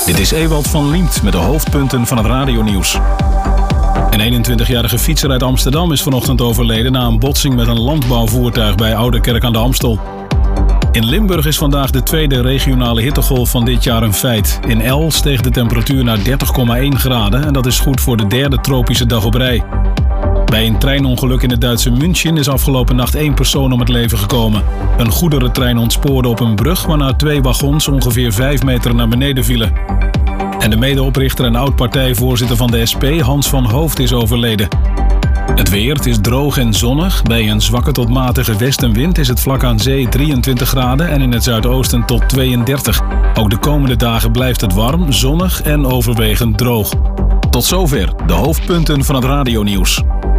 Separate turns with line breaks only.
Dit is Ewald van Liemt met de hoofdpunten van het radionieuws. Een 21-jarige fietser uit Amsterdam is vanochtend overleden na een botsing met een landbouwvoertuig bij Ouderkerk aan de Amstel. In Limburg is vandaag de tweede regionale hittegolf van dit jaar een feit. In El steeg de temperatuur naar 30,1 graden en dat is goed voor de derde tropische dag op rij. Bij een treinongeluk in het Duitse München is afgelopen nacht 1 persoon om het leven gekomen. Een goederentrein ontspoorde op een brug waarna 2 wagons ongeveer 5 meter naar beneden vielen. En de medeoprichter en oud-partijvoorzitter van de SP, Hans van Hooft, is overleden. Het weer, het is droog en zonnig. Bij een zwakke tot matige westenwind is het vlak aan zee 23 graden en in het zuidoosten tot 32. Ook de komende dagen blijft het warm, zonnig en overwegend droog. Tot zover de hoofdpunten van het radionieuws.